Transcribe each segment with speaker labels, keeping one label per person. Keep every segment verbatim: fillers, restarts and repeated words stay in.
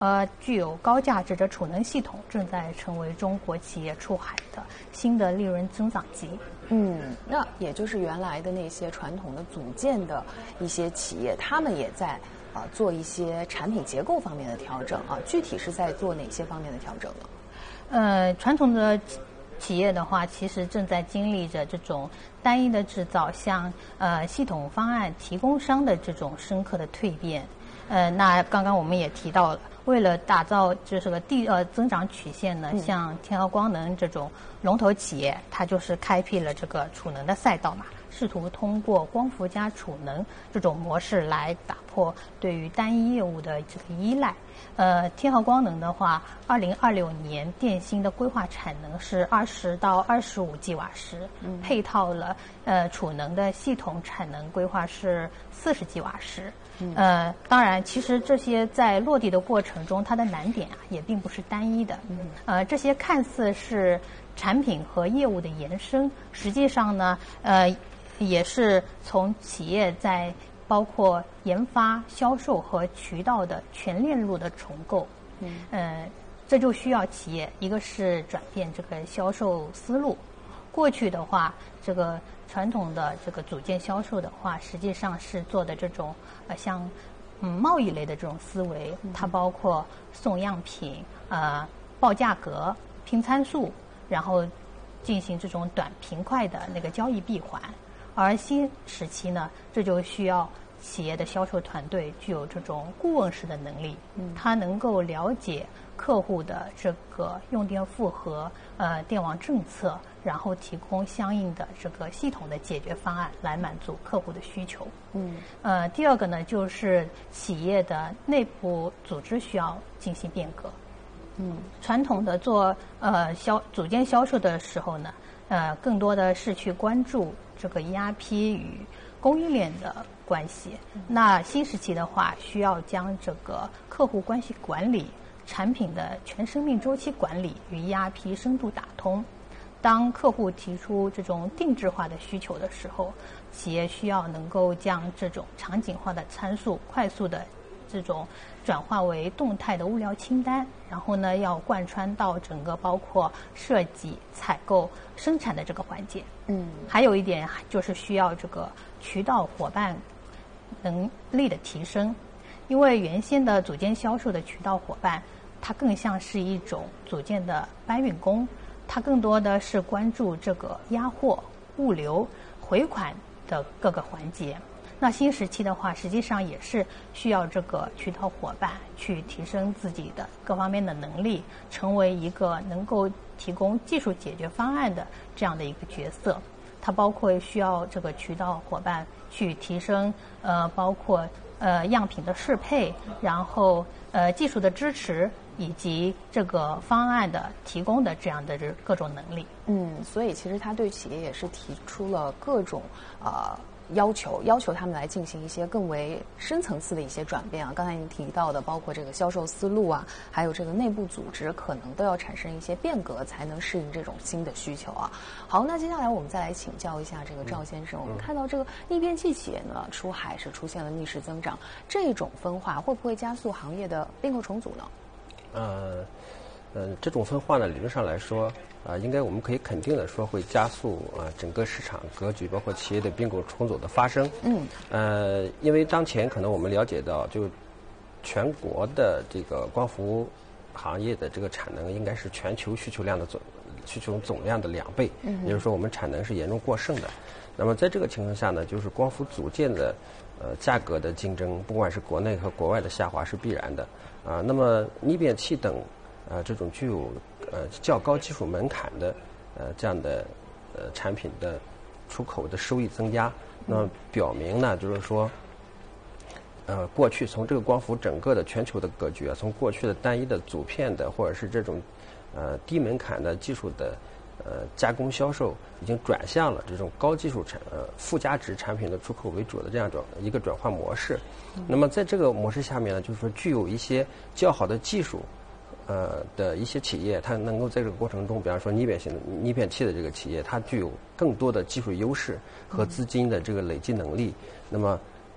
Speaker 1: 呃，具有高价值的储能系统正在成为中国企业出海的新的利润增长极。
Speaker 2: 嗯，那也就是原来的那些传统的组件的一些企业，他们也在啊、呃、做一些产品结构方面的调整啊。具体是在做哪些方面的调整呢？
Speaker 1: 呃，传统的企业的话，其实正在经历着这种单一的制造向呃系统方案提供商的这种深刻的蜕变。呃，那刚刚我们也提到了，为了打造就是个地呃增长曲线呢，像天合光能这种龙头企业，它就是开辟了这个储能的赛道嘛，试图通过光伏加储能这种模式来打破对于单一业务的这个依赖。呃，天合光能的话，二零二六年电芯的规划产能是二十到二十五吉瓦时，嗯、配套了呃储能的系统产能规划是四十吉瓦时。嗯、呃，当然，其实这些在落地的过程中，它的难点啊也并不是单一的。嗯、呃，这些看似是产品和业务的延伸，实际上呢，呃，也是从企业在包括研发、销售和渠道的全链路的重构。嗯，呃，这就需要企业一个是转变这个销售思路。过去的话，这个传统的这个组件销售的话，实际上是做的这种呃像嗯贸易类的这种思维，它包括送样品、呃报价格、拼参数，然后进行这种短平快的那个交易闭环。而新时期呢，这就需要企业的销售团队具有这种顾问式的能力，嗯，他能够了解客户的这个用电负荷、呃电网政策，然后提供相应的这个系统的解决方案来满足客户的需求。嗯，呃，第二个呢，就是企业的内部组织需要进行变革。嗯，传统的做呃销组件销售的时候呢，呃，更多的是去关注这个 E R P 与供应链的关系。那新时期的话，需要将这个客户关系管理、产品的全生命周期管理与 E R P 深度打通。当客户提出这种定制化的需求的时候，企业需要能够将这种场景化的参数快速的这种转化为动态的物料清单，然后呢，要贯穿到整个包括设计、采购、生产的这个环节。嗯，还有一点就是需要这个渠道伙伴能力的提升，因为原先的组件销售的渠道伙伴，它更像是一种组件的搬运工，它更多的是关注这个压货、物流、回款的各个环节。那新时期的话，实际上也是需要这个渠道伙伴去提升自己的各方面的能力，成为一个能够提供技术解决方案的这样的一个角色。它包括需要这个渠道伙伴去提升，呃，包括呃样品的适配，然后呃技术的支持，以及这个方案的提供的这样的各种能力。
Speaker 2: 嗯，所以其实他对企业也是提出了各种呃。要求要求他们来进行一些更为深层次的一些转变啊，刚才您提到的，包括这个销售思路啊，还有这个内部组织，可能都要产生一些变革，才能适应这种新的需求啊。好，那接下来我们再来请教一下这个赵先生，我们看到这个逆变器企业呢出海是出现了逆势增长，这种分化会不会加速行业的并购重组呢？
Speaker 3: 呃。嗯、呃，这种分化呢，理论上来说，啊、呃，应该我们可以肯定的说，会加速啊、呃、整个市场格局，包括企业的并购重组的发生。嗯。呃，因为当前可能我们了解到，就全国的这个光伏行业的这个产能，应该是全球需求量的总需求总量的两倍。嗯。也就是说，我们产能是严重过剩的。那么在这个情况下呢，就是光伏组件的呃价格的竞争，不管是国内和国外的下滑是必然的。啊、呃，那么逆变器等。呃，这种具有呃较高技术门槛的呃这样的呃产品的出口的收益增加，那么表明呢，就是说，呃，过去从这个光伏整个的全球的格局啊，从过去的单一的组片的或者是这种呃低门槛的技术的呃加工销售，已经转向了这种高技术产呃附加值产品的出口为主的这样转一个转换模式。那么在这个模式下面呢，就是说具有一些较好的技术。呃的一些企业，它能够在这个过程中，比方说逆变型的逆变器的这个企业，它具有更多的技术优势和资金的这个累积能力。那么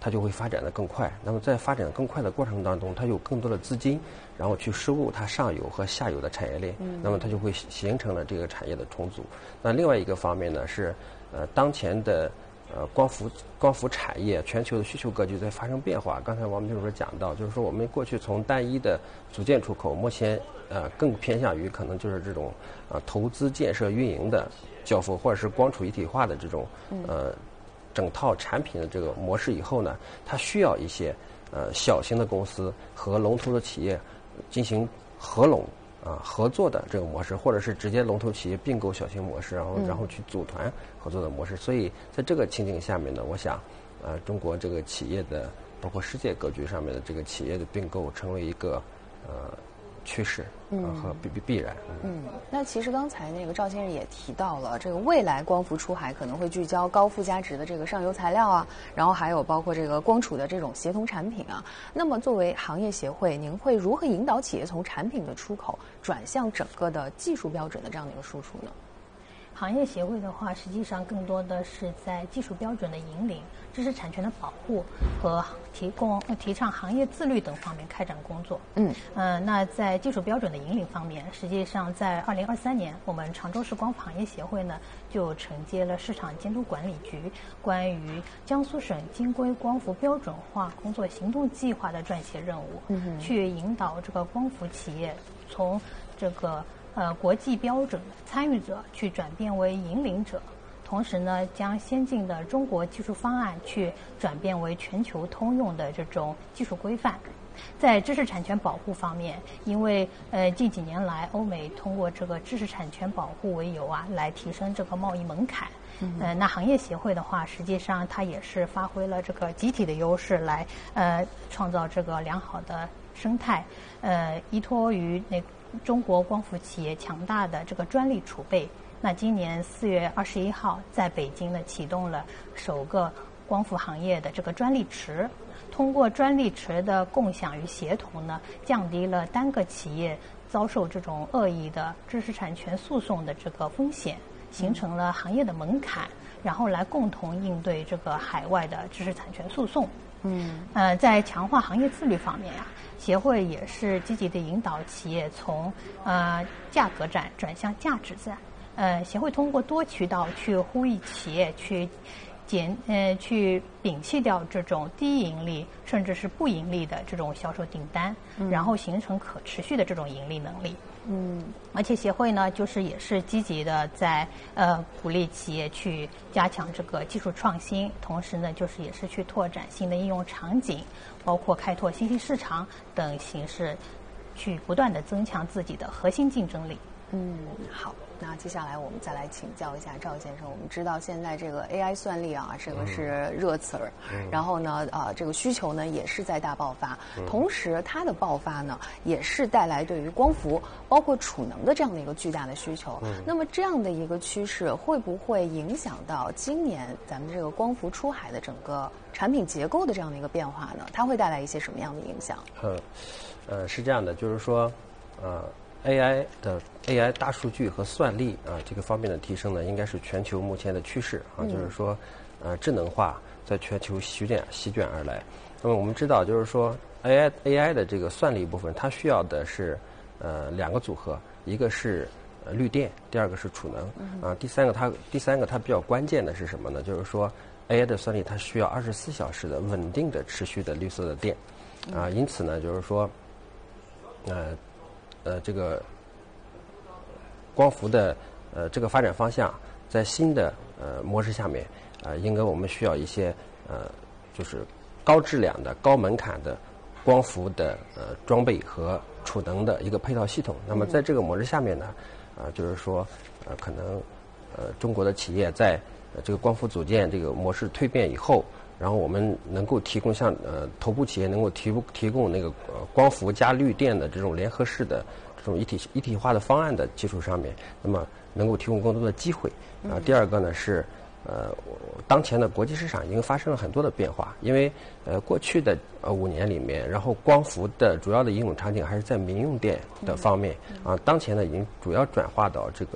Speaker 3: 它就会发展的更快。那么在发展更快的过程当中，它有更多的资金，然后去收购它上游和下游的产业链，嗯、那么它就会形成了这个产业的重组。那另外一个方面呢是，呃，当前的呃光伏光伏产业全球的需求格局在发生变化。刚才王秘书说讲到，就是说我们过去从单一的组件出口，目前呃更偏向于可能就是这种啊、呃、投资建设运营的交付，或者是光储一体化的这种呃。整套产品的这个模式以后呢，它需要一些呃小型的公司和龙头的企业进行合拢啊、呃、合作的这个模式，或者是直接龙头企业并购小型模式，然后然后去组团合作的模式。所以在这个情景下面呢，我想呃中国这个企业的包括世界格局上面的这个企业的并购成为一个呃趋势呃和必必必然。
Speaker 2: 嗯，那其实刚才那个赵先生也提到了，这个未来光伏出海可能会聚焦高附加值的这个上游材料啊，然后还有包括这个光储的这种协同产品啊。那么作为行业协会，您会如何引导企业从产品的出口转向整个的技术标准的这样的一个输出呢？
Speaker 1: 行业协会的话，实际上更多的是在技术标准的引领、知识产权的保护和提供、提倡行业自律等方面开展工作。嗯，呃，那在技术标准的引领方面，实际上在二零二三年，我们常州市光伏行业协会呢就承接了市场监督管理局关于江苏省金规光伏标准化工作行动计划的撰写任务，嗯、去引导这个光伏企业从这个。呃，国际标准参与者去转变为引领者，同时呢，将先进的中国技术方案去转变为全球通用的这种技术规范。在知识产权保护方面，因为呃近几年来欧美通过这个知识产权保护为由啊，来提升这个贸易门槛。嗯、呃，那行业协会的话，实际上它也是发挥了这个集体的优势来呃创造这个良好的生态。呃，依托于那。中国光伏企业强大的这个专利储备，那今年四月二十一号在北京呢启动了首个光伏行业的这个专利池，通过专利池的共享与协同呢，降低了单个企业遭受这种恶意的知识产权诉讼的这个风险，形成了行业的门槛，然后来共同应对这个海外的知识产权诉讼。嗯，呃，在强化行业自律方面呀、啊，协会也是积极的引导企业从呃价格战转向价值战。呃，协会通过多渠道去呼吁企业去减呃去摒弃掉这种低盈利甚至是不盈利的这种销售订单，嗯、然后形成可持续的这种盈利能力。嗯，而且协会呢，就是也是积极的在呃鼓励企业去加强这个技术创新，同时呢，就是也是去拓展新的应用场景，包括开拓新兴市场等形式，去不断的增强自己的核心竞争力。
Speaker 2: 嗯，好。那接下来我们再来请教一下赵先生。我们知道现在这个 A I 算力啊，这个是热词儿，嗯、然后呢，啊，这个需求呢也是在大爆发，嗯、同时它的爆发呢也是带来对于光伏包括储能的这样的一个巨大的需求。嗯、那么这样的一个趋势会不会影响到今年咱们这个光伏出海的整个产品结构的这样的一个变化呢？它会带来一些什么样的影响？
Speaker 3: 嗯，呃，是这样的，就是说，呃。A I 的 A I 大数据和算力啊，这个方面的提升呢，应该是全球目前的趋势啊。嗯、就是说，呃，智能化在全球席卷席卷而来。那么我们知道，就是说 A I A I 的这个算力部分，它需要的是呃两个组合，一个是呃绿电，第二个是储能。嗯、啊，第三个它第三个它比较关键的是什么呢？就是说 A I 的算力它需要二十四小时的稳定的持续的绿色的电啊，因此呢，就是说，呃。呃，这个光伏的呃这个发展方向，在新的呃模式下面，呃，应该我们需要一些呃就是高质量的、高门槛的光伏的呃装备和储能的一个配套系统。那么在这个模式下面呢，啊、呃，就是说呃可能呃中国的企业在呃这个光伏组件这个模式蜕变以后。然后我们能够提供像呃头部企业能够提供提供那个呃光伏加绿电的这种联合式的这种一体一体化的方案的基础上面，那么能够提供更多的机会啊、呃。第二个呢是呃当前的国际市场已经发生了很多的变化，因为呃过去的呃五年里面，然后光伏的主要的应用场景还是在民用电的方面啊，当前呢已经主要转化到这个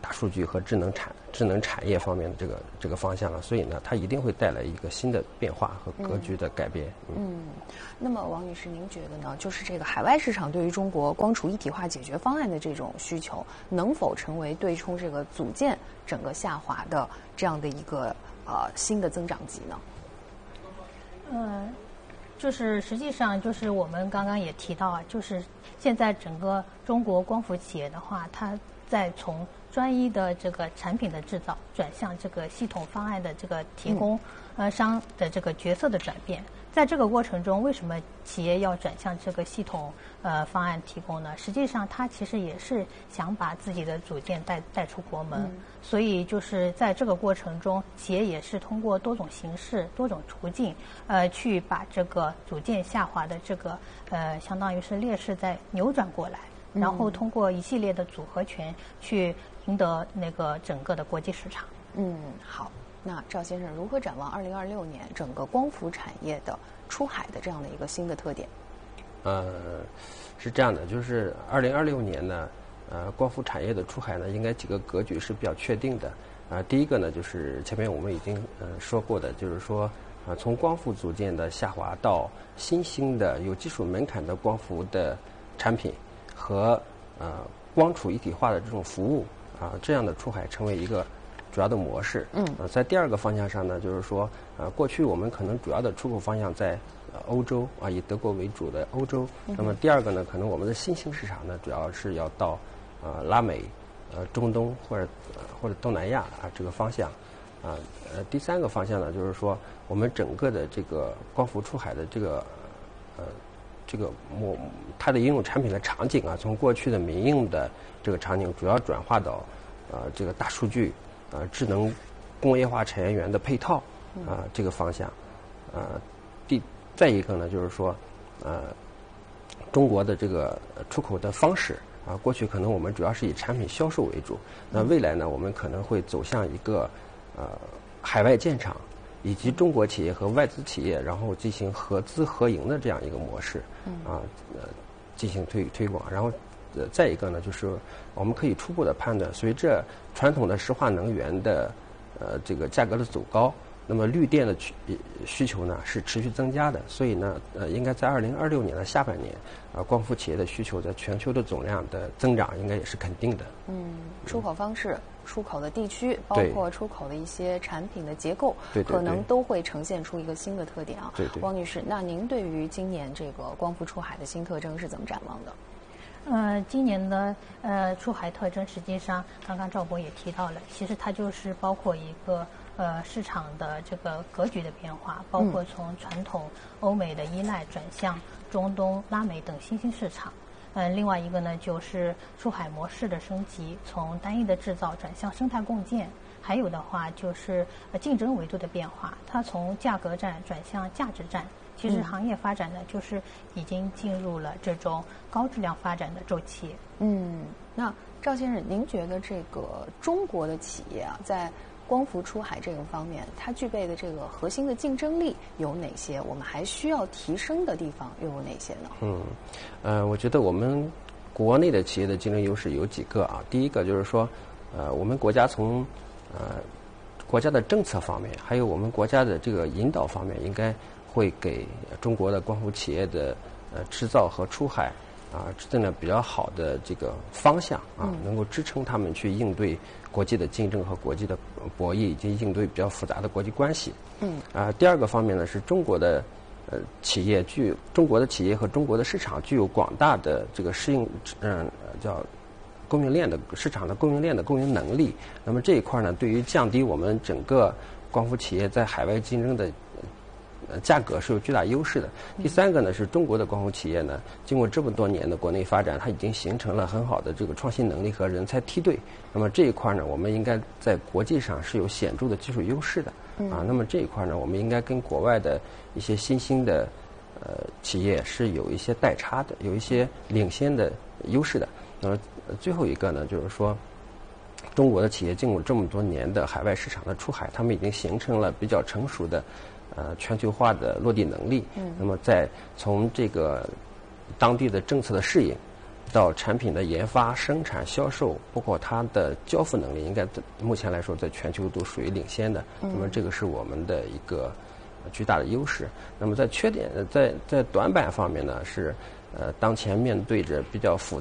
Speaker 3: 大数据和智能产智能产业方面的这个这个方向了，所以呢，它一定会带来一个新的变化和格局的改变。
Speaker 2: 嗯，嗯那么王女士，您觉得呢？就是这个海外市场对于中国光储一体化解决方案的这种需求，能否成为对冲这个组件整个下滑的这样的一个呃新的增长极呢？
Speaker 1: 嗯，就是实际上就是我们刚刚也提到啊，就是现在整个中国光伏企业的话，它在从专一的这个产品的制造转向这个系统方案的这个提供呃商的这个角色的转变。在这个过程中，为什么企业要转向这个系统呃方案提供呢？实际上，它其实也是想把自己的组件带带出国门，嗯、所以就是在这个过程中，企业也是通过多种形式、多种途径，呃，去把这个组件下滑的这个呃，相当于是劣势再扭转过来，然后通过一系列的组合拳去赢得那个整个的国际市场。
Speaker 2: 嗯，好。那赵先生如何展望二零二六年整个光伏产业的出海的这样的一个新的特点？
Speaker 3: 呃，是这样的，就是二零二六年呢，呃，光伏产业的出海呢，应该几个格局是比较确定的。啊、呃，第一个呢，就是前面我们已经呃说过的，就是说啊、呃，从光伏组件的下滑到新兴的有技术门槛的光伏的产品和呃光储一体化的这种服务啊、呃，这样的出海成为一个主要的模式。嗯，呃，在第二个方向上呢，就是说，呃，过去我们可能主要的出口方向在呃欧洲啊，以德国为主的欧洲。嗯、那么第二个呢，可能我们的新兴市场呢，主要是要到呃拉美、呃中东或者、呃、或者东南亚啊这个方向。啊，呃，第三个方向呢，就是说我们整个的这个光伏出海的这个呃这个模它的应用产品的场景啊，从过去的民用的这个场景，主要转化到呃这个大数据。呃，智能工业化产业园的配套啊、呃，这个方向，呃，第再一个呢，就是说，呃，中国的这个出口的方式啊，过去可能我们主要是以产品销售为主，那未来呢，我们可能会走向一个呃海外建厂，以及中国企业和外资企业，然后进行合资合营的这样一个模式啊，呃，进行推推广，然后。呃，再一个呢，就是我们可以初步的判断，随着传统的石化能源的呃这个价格的走高，那么绿电的需需求呢是持续增加的，所以呢，呃，应该在二零二六年的下半年，啊、呃，光伏企业的需求在全球的总量的增长应该也是肯定的。
Speaker 2: 嗯，出口方式、出口的地区，包括出口的一些产品的结构，
Speaker 3: 对对对
Speaker 2: 可能都会呈现出一个新的特点啊。
Speaker 3: 对对，
Speaker 2: 汪女士，那您对于今年这个光伏出海的新特征是怎么展望的？
Speaker 1: 呃，今年的呃出海特征，实际上刚刚赵博也提到了，其实它就是包括一个呃市场的这个格局的变化，包括从传统欧美的依赖转向中东、拉美等新兴市场。嗯、呃，另外一个呢，就是出海模式的升级，从单一的制造转向生态共建。还有的话就是呃竞争维度的变化，它从价格战转向价值战。其实行业发展呢，就是已经进入了这种高质量发展的周期。
Speaker 2: 嗯，那赵先生，您觉得这个中国的企业啊，在光伏出海这个方面，它具备的这个核心的竞争力有哪些？我们还需要提升的地方又有哪些呢？
Speaker 3: 嗯，呃，我觉得我们国内的企业的竞争优势有几个啊。第一个就是说，呃，我们国家从呃国家的政策方面，还有我们国家的这个引导方面，应该会给中国的光伏企业的呃制造和出海啊制定了比较好的这个方向啊，嗯、能够支撑他们去应对国际的竞争和国际的博弈，以及应对比较复杂的国际关系。嗯。啊，第二个方面呢，是中国的呃企业具中国的企业和中国的市场具有广大的这个适应嗯、呃、叫供应链的市场的供应链的供应能力。那么这一块呢，对于降低我们整个光伏企业在海外竞争的呃，价格是有巨大优势的。第三个呢，是中国的光伏企业呢，经过这么多年的国内发展，它已经形成了很好的这个创新能力和人才梯队。那么这一块呢，我们应该在国际上是有显著的技术优势的。啊，那么这一块呢，我们应该跟国外的一些新兴的呃企业是有一些代差的，有一些领先的优势的。那么最后一个呢，就是说，中国的企业经过这么多年的海外市场的出海，他们已经形成了比较成熟的呃全球化的落地能力。嗯。那么在从这个当地的政策的适应， 到产品的研发、生产、销售，包括它的交付能力，应该目前来说在全球都属于领先的。那么这个是我们的一个巨大的优势。那么在缺点，在在短板方面呢，是呃当前面对着比较复